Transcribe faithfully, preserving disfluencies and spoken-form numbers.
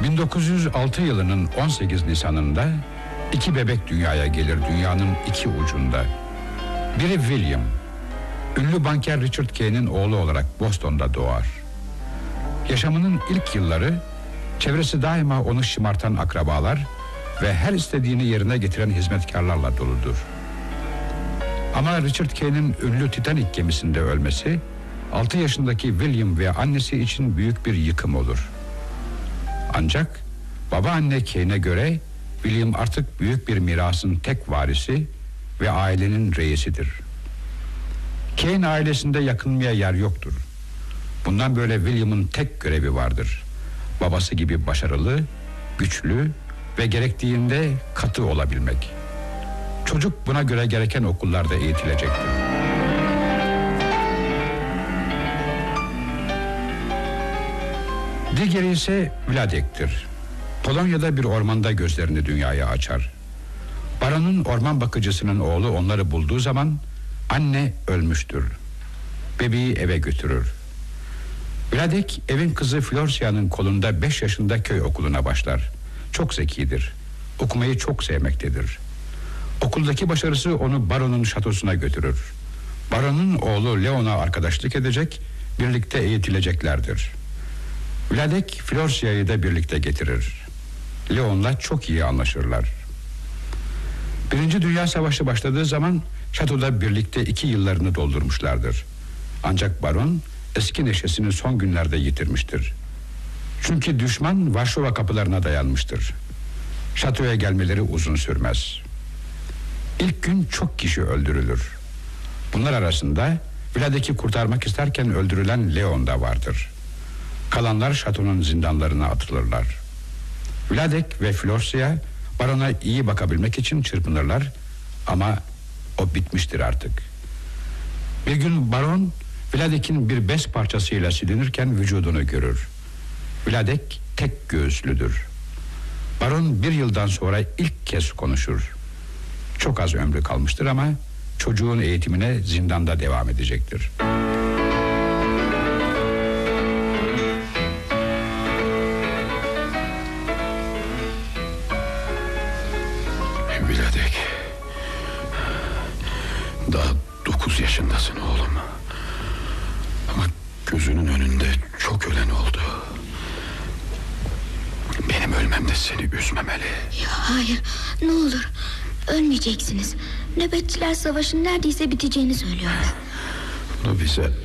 bin dokuz yüz altı yılının on sekiz Nisan'ında iki bebek dünyaya gelir dünyanın iki ucunda. Biri William, ünlü banker Richard Kay'nin oğlu olarak Boston'da doğar. Yaşamının ilk yılları çevresi daima onu şımartan akrabalar ve her istediğini yerine getiren hizmetkarlarla doludur. Ama Richard Kay'nin ünlü Titanic gemisinde ölmesi altı yaşındaki William ve annesi için büyük bir yıkım olur. Ancak babaanne Kane'e göre William artık büyük bir mirasın tek varisi ve ailenin reisidir. Kane ailesinde yakınmaya yer yoktur. Bundan böyle William'ın tek görevi vardır: babası gibi başarılı, güçlü ve gerektiğinde katı olabilmek. Çocuk buna göre gereken okullarda eğitilecektir. Diğeri ise Vladek'tir. Polonya'da bir ormanda gözlerini dünyaya açar. Baron'un orman bakıcısının oğlu onları bulduğu zaman anne ölmüştür. Bebeği eve götürür. Vladek evin kızı Florya'nın kolunda beş yaşında köy okuluna başlar. Çok zekidir. Okumayı çok sevmektedir. Okuldaki başarısı onu Baron'un şatosuna götürür. Baron'un oğlu Leon'a arkadaşlık edecek, birlikte eğitileceklerdir. Vladek Florya'yı da birlikte getirir. Leon'la çok iyi anlaşırlar. Birinci Dünya Savaşı başladığı zaman şatoda birlikte iki yıllarını doldurmuşlardır. Ancak Baron eski neşesini son günlerde yitirmiştir. Çünkü düşman Varşova kapılarına dayanmıştır. Şatoya gelmeleri uzun sürmez. İlk gün çok kişi öldürülür. Bunlar arasında Vladek'i kurtarmak isterken öldürülen Leon da vardır. Kalanlar şatonun zindanlarına atılırlar. Vladek ve Florsia Baron'a iyi bakabilmek için çırpınırlar ama o bitmiştir artık. Bir gün Baron Vladek'in bir bez parçasıyla silinirken vücudunu görür. Vladek tek göğüslüdür. Baron bir yıldan sonra ilk kez konuşur. Çok az ömrü kalmıştır ama çocuğun eğitimine zindanda devam edecektir. Vladek, daha dokuz yaşındasın oğlum. Ama gözünün önünde çok ölen oldu. Benim ölmem de seni üzmemeli. Ya hayır, ne olur ölmeyeceksiniz. Nöbetçiler savaşın neredeyse biteceğini söylüyorlar. Bunu bize